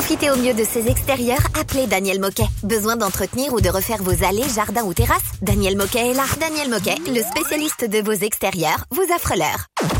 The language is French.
profiter au mieux de ses extérieurs, appelez Daniel Moquet. Besoin d'entretenir ou de refaire vos allées, jardins ou terrasses? Daniel Moquet est là. Daniel Moquet, le spécialiste de vos extérieurs, vous offre l'heure.